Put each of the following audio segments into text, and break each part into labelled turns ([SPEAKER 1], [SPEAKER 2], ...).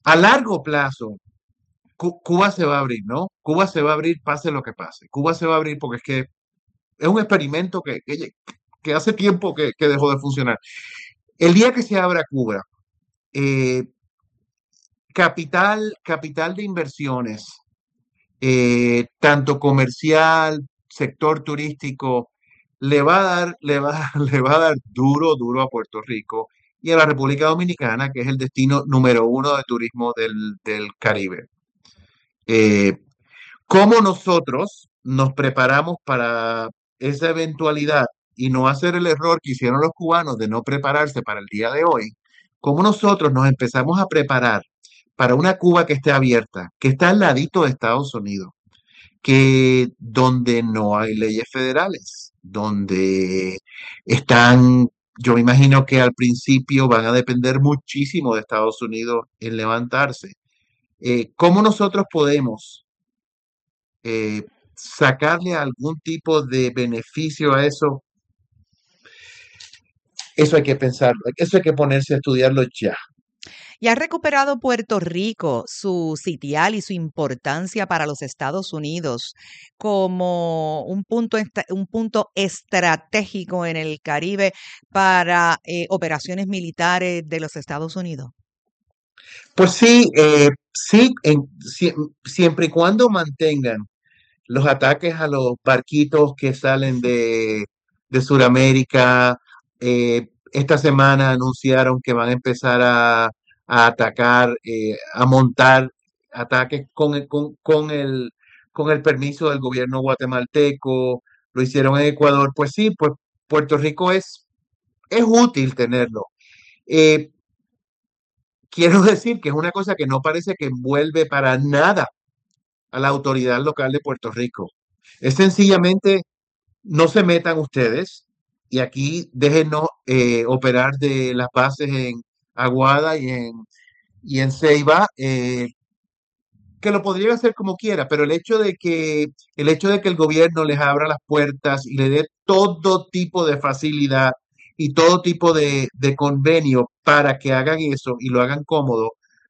[SPEAKER 1] A largo plazo, Cuba se va a abrir, ¿no? Cuba se va a abrir, pase lo que pase. Cuba se va a abrir porque es que es un experimento que hace tiempo que dejó de funcionar. El día que se abra Cuba, eh, capital de inversiones, tanto comercial, sector turístico, le va a dar duro, duro a Puerto Rico y a la República Dominicana, que es el destino número uno de turismo del Caribe. Eh, ¿Cómo nosotros nos preparamos para esa eventualidad y no hacer el error que hicieron los cubanos de no prepararse para el día de hoy? ¿Cómo nosotros nos empezamos a preparar para una Cuba que esté abierta, que está al ladito de Estados Unidos, que donde no hay leyes federales, donde están, yo me imagino que al principio van a depender muchísimo de Estados Unidos en levantarse? ¿Cómo nosotros podemos sacarle algún tipo de beneficio a eso? Eso hay que pensarlo, eso hay que ponerse a estudiarlo ya.
[SPEAKER 2] ¿Y ha recuperado Puerto Rico su sitial y su importancia para los Estados Unidos como un punto estratégico en el Caribe para operaciones militares de los Estados Unidos?
[SPEAKER 1] Pues sí, sí, siempre y cuando mantengan los ataques a los barquitos que salen de Sudamérica. Esta semana anunciaron que van a empezar a atacar, a montar ataques con el permiso del gobierno guatemalteco. Lo hicieron en Ecuador. Pues sí, pues Puerto Rico es útil tenerlo. Eh, Quiero decir que es una cosa que no parece que envuelve para nada a la autoridad local de Puerto Rico. Es sencillamente, no se metan ustedes y aquí déjenos operar de las bases en Aguada y en Ceiba, que lo podrían hacer como quiera, pero el hecho de que el gobierno les abra las puertas y le dé todo tipo de facilidad y todo tipo de convenio para que hagan eso y lo hagan cómodo,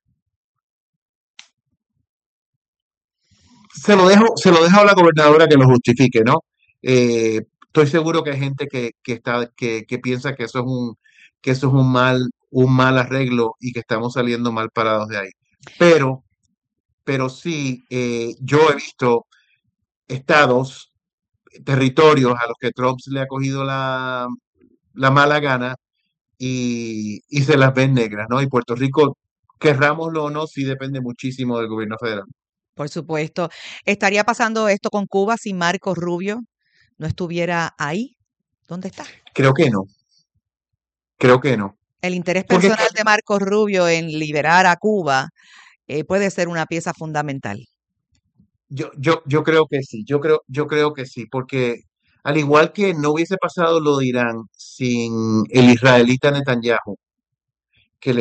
[SPEAKER 1] se lo dejo a la gobernadora que lo justifique, ¿no? Estoy seguro que hay gente que piensa que eso es un mal arreglo y que estamos saliendo mal parados de ahí. Pero, pero sí, yo he visto estados, territorios a los que Trump le ha cogido la mala gana y se las ven negras, ¿no? Y Puerto Rico, querrámoslo o no, sí depende muchísimo del gobierno federal.
[SPEAKER 2] Por supuesto. ¿Estaría pasando esto con Cuba si Marco Rubio no estuviera ahí? ¿Dónde está?
[SPEAKER 1] Creo que no, creo que no.
[SPEAKER 2] El interés
[SPEAKER 1] Porque es que
[SPEAKER 2] personal de Marco Rubio en liberar a Cuba puede ser una pieza fundamental.
[SPEAKER 1] yo creo que sí, yo creo que sí, porque al igual que no hubiese pasado lo de Irán sin el israelita Netanyahu, que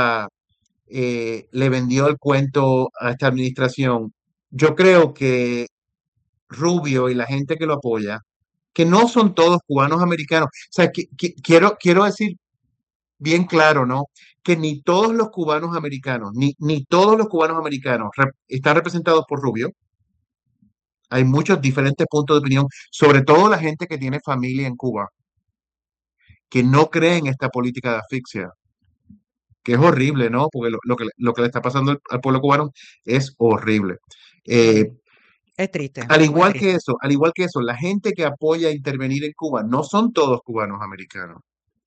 [SPEAKER 1] le vendió el cuento a esta administración, yo creo que Rubio y la gente que lo apoya, que no son todos cubanos americanos, o sea, quiero decir bien claro, ¿no? Que ni todos los cubanos americanos, ni todos los cubanos americanos están representados por Rubio. Hay muchos diferentes puntos de opinión, sobre todo la gente que tiene familia en Cuba, que no cree en esta política de asfixia, que es horrible, ¿no? Porque lo que le está pasando al pueblo cubano es horrible.
[SPEAKER 2] Sí,
[SPEAKER 1] Eh,
[SPEAKER 2] es triste, muy triste.
[SPEAKER 1] al igual que eso, la gente que apoya intervenir en Cuba no son todos cubanos americanos.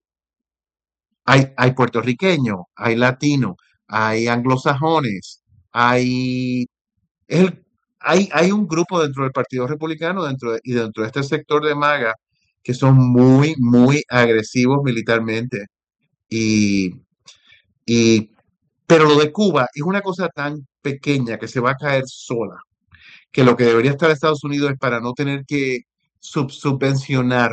[SPEAKER 1] Hay puertorriqueños, hay latinos, hay anglosajones, hay, es el- hay un grupo dentro del Partido Republicano y dentro de este sector de MAGA que son muy, muy agresivos militarmente. Y, y, pero lo de Cuba es una cosa tan pequeña que se va a caer sola, que lo que debería estar Estados Unidos es para no tener que subvencionar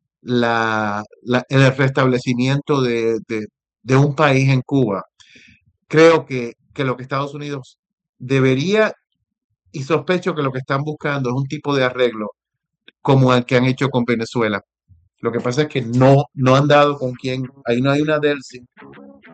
[SPEAKER 1] el restablecimiento de un país en Cuba. Creo que lo que Estados Unidos debería y sospecho que lo que están buscando es un tipo de arreglo como el que han hecho con Venezuela. Lo que pasa es que no han dado con quién, ahí no hay una DLC.